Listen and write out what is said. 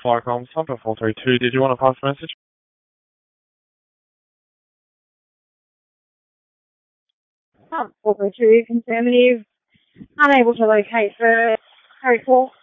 Flycom, Sunper 432, did you want to pass a message? 432, conservative, unable to locate for Harry Paul.